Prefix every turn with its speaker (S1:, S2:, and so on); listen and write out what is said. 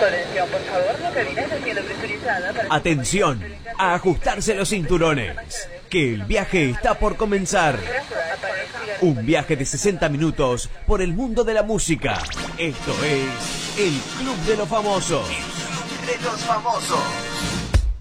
S1: Atención, por favor, la cabina está siendo presurizada para...
S2: Atención, a ajustarse los cinturones, que el viaje está por comenzar. Un viaje de 60 minutos por el mundo de la música. Esto es el Club de los Famosos.
S3: El Club de los Famosos.